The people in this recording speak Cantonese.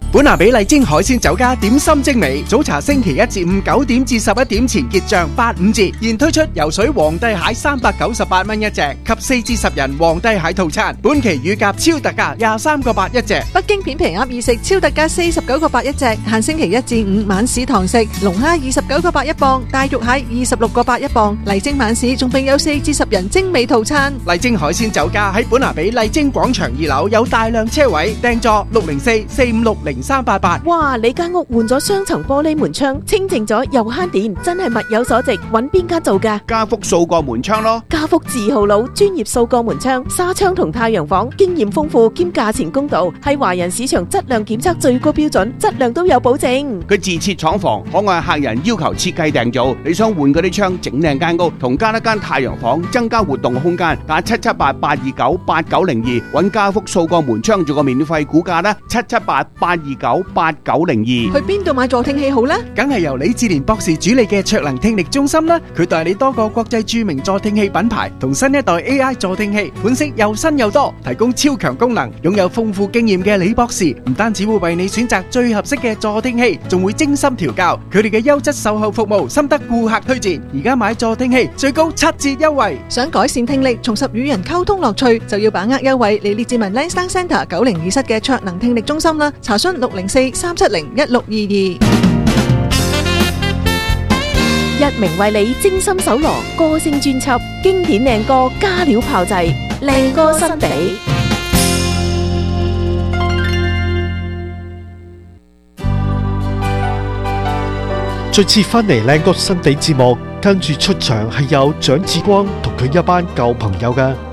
本拿比麗晶海鮮酒家點心精美，早茶星期一至五9點至11點前結賬85折，現推出游水皇帝蟹398蚊一隻及4至10人皇帝蟹套餐，本期乳鴿超特價23個8一隻， 北京片皮鴨意食超特價49個8一隻，限星期一至五晚市堂食，龍蝦29個8一磅，大肉蟹26個8一磅，麗晶晚市仲並有4至10人精美套餐。 麗晶海鮮酒家喺本拿比麗晶廣場2樓有大量車位，訂座604-456-0388。 哇！你間屋換咗雙層玻璃門窗，清淨咗又慳電，真係物有所值。揾邊間做㗎？ 家福掃過門窗咯。 家福字號佬，專業掃過門窗、紗窗同太陽房，經驗豐富兼價錢公道，係華人市場質量檢測最高標準，質量都有保證。 佢自設廠房，可按客人要求設計訂造。你想換嗰啲窗，整靚間屋，同加一間太陽房，增加活動空間，打778-829-8902，揾家福掃過門窗做個免費估價啦，778-829-8902。 去邊度買助聽器好呢？ 梗係由李志蓮博士主理嘅卓能聽力中心啦，佢代理多個國際著名助聽器品牌同新一代 AI 助聽器，款式又新又多，提供超強功能。擁有豐富經驗嘅李博士唔單止會為你選擇最合適嘅助聽器，仲會精心調教。佢哋嘅優質售後服務深得顧客推薦，而家買助聽器最高7折優惠。 想改善聽力，重拾與人溝通樂趣，就要把握優惠嚟列治文 Lansdowne Centre 902室嘅卓能聽力中心啦。查詢604-370-1622。 一鳴為你精心搜羅歌聲專輯，經典靚歌加料炮製，靚歌新地。 再次返嚟靚歌新地節目，跟住出場係有蔣志光同佢一班舊朋友嘅。